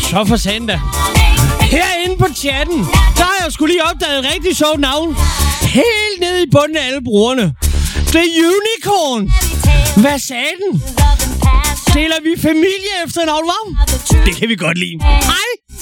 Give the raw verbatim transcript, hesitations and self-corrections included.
Så for sanda. Herinde på chatten, der har jeg sgu lige opdaget et rigtig sjovt navn. Helt nede i bunden af alle brugerne. The Unicorn. Hvad sagde den? Deler vi familie efter navn, hva'? Det kan vi godt lide. Hej!